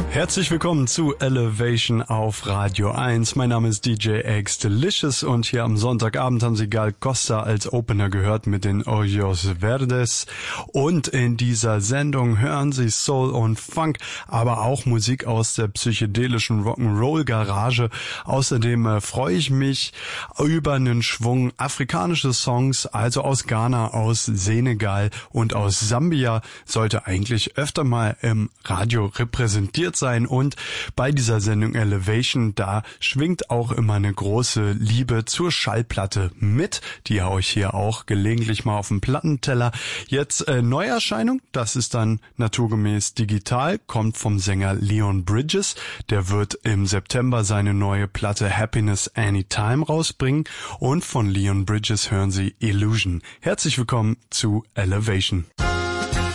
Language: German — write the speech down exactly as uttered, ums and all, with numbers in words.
Herzlich willkommen zu Elevation auf Radio eins. Mein Name ist D J X Delicious und hier am Sonntagabend haben Sie Gal Costa als Opener gehört mit den Ojos Verdes. Und in dieser Sendung hören Sie Soul und Funk, aber auch Musik aus der psychedelischen Rock'n'Roll-Garage. Außerdem äh, freue ich mich über einen Schwung afrikanische Songs, also aus Ghana, aus Senegal und aus Sambia. Sollte eigentlich öfter mal im Radio repräsentiert sein. Und bei dieser Sendung Elevation, da schwingt auch immer eine große Liebe zur Schallplatte mit. Die haue ich hier auch gelegentlich mal auf den Plattenteller. Jetzt äh, Neuerscheinung, das ist dann naturgemäß digital, kommt vom Sänger Leon Bridges. Der wird im September seine neue Platte Happiness Anytime rausbringen. Und von Leon Bridges hören Sie Illusion. Herzlich willkommen zu Elevation.